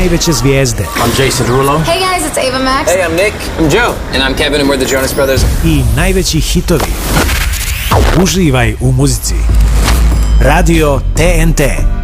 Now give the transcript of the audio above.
najveće zvijezde. I'm Jason Derulo. Hey guys, it's Ava Max. Hey, I'm Nick. I'm Joe. And I'm Kevin and we're the Jonas Brothers. I najveći hitovi. Uživaj u muzici. Radio TNT.